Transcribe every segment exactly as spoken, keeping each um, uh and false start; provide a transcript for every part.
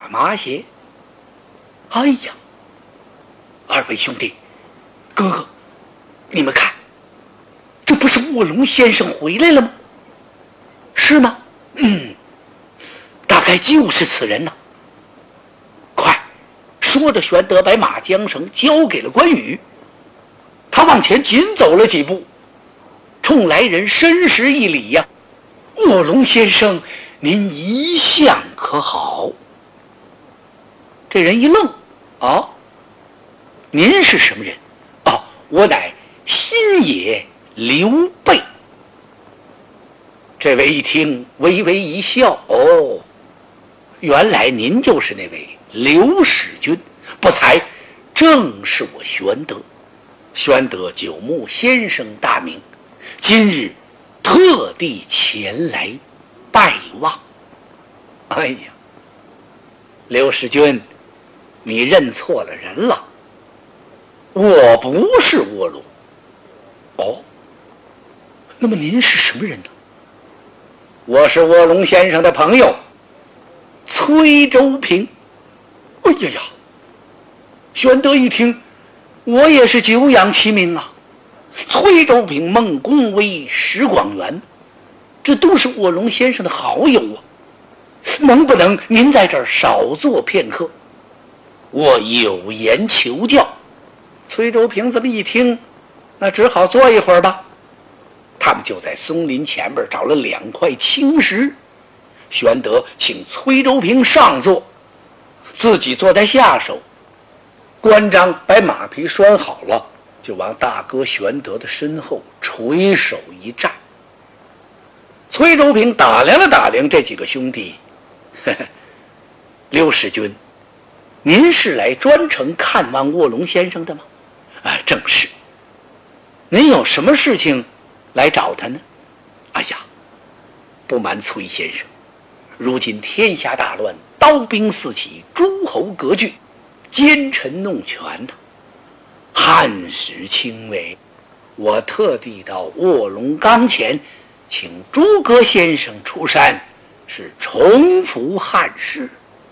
麻鞋。哎呀，二位兄弟，哥哥，你们看，这不是卧龙先生回来了吗？是吗？嗯，大概就是此人呐。快，说着，玄德把马缰绳交给了关羽。他往前紧走了几步，冲来人深施一礼呀、啊：“卧龙先生，您一向可好？”这人一愣：“哦，您是什么人？”“哦，我乃新野刘备。”这位一听，微微一笑：“哦，原来您就是那位刘使君，不才正是我玄德。玄德久慕先生大名，今日特地前来拜望。”哎呀，刘使君，你认错了人了，我不是卧龙。哦，那么您是什么人呢？我是卧龙先生的朋友崔州平。哎呀呀，玄德一听，我也是久仰其名啊，崔州平、孟公威、石广元，这都是卧龙先生的好友啊，能不能您在这儿少坐片刻，我有言求教。崔州平这么一听，那只好坐一会儿吧。他们就在松林前边找了两块青石，玄德请崔州平上座，自己坐在下手。关张把马匹拴好了，就往大哥玄德的身后垂手一站。崔州平打量了打量这几个兄弟，呵呵，刘使君，您是来专程看望卧龙先生的吗？啊，正是。您有什么事情来找他呢？哎呀，不瞒崔先生，如今天下大乱，刀兵四起，诸侯割据，奸臣弄权呐、啊，汉室倾危，我特地到卧龙岗前，请诸葛先生出山，是重扶汉室。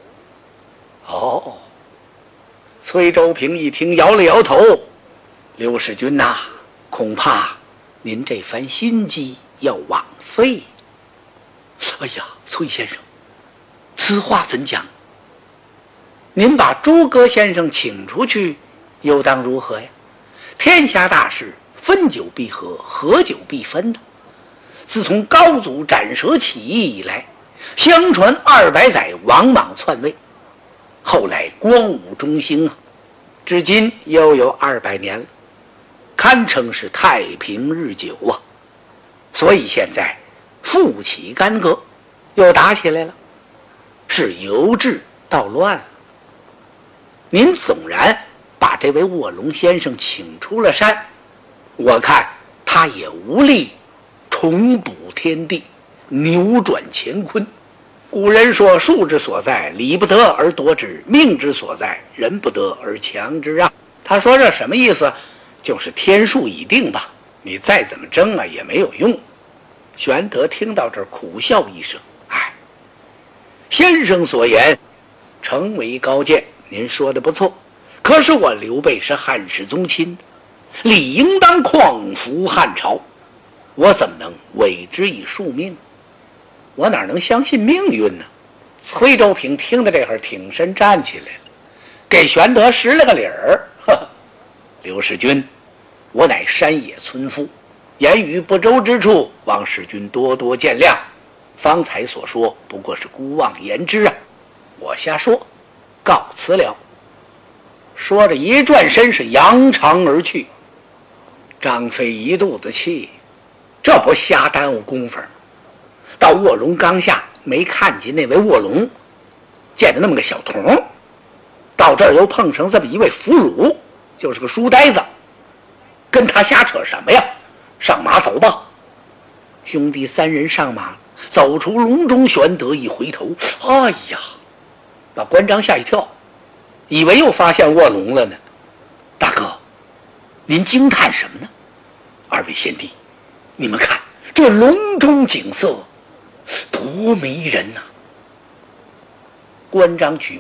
哦，崔州平一听，摇了摇头：“刘使君呐、啊，恐怕您这番心机要枉费。”哎呀，崔先生，此话怎讲？您把诸葛先生请出去，又当如何呀？天下大事，分久必合，合久必分的。自从高祖斩蛇起义以来，相传二百载王莽篡位，后来光武中兴啊，至今又有二百年了，堪称是太平日久啊。所以现在复起干戈，又打起来了，是由治到乱了。您纵然把这位卧龙先生请出了山，我看他也无力重补天地，扭转乾坤。古人说，术之所在，理不得而夺之；命之所在，人不得而强之啊。他说这什么意思？就是天数已定吧，你再怎么争啊也没有用。玄德听到这儿，苦笑一声：“哎，先生所言诚为高见，您说的不错。可是我刘备是汉室宗亲，理应当匡扶汉朝，我怎么能委之以庶命？我哪能相信命运呢？”崔州平听到这会儿，挺身站起来了，给玄德施了个礼儿：“呵呵，刘使君，我乃山野村夫，言语不周之处，望使君多多见谅。方才所说不过是孤妄言之啊，我瞎说，告辞了。”说着一转身是扬长而去。张飞一肚子气，这不瞎耽误功夫。到卧龙岗下没看见那位卧龙，见着那么个小童，到这儿又碰上这么一位俘虏，就是个书呆子，跟他瞎扯什么呀？上马走吧。兄弟三人上马，走出笼中，玄德一回头，哎呀，把关张吓一跳，以为又发现卧龙了呢。大哥，您惊叹什么呢？二位贤弟，你们看这笼中景色多迷人呐、啊！关张举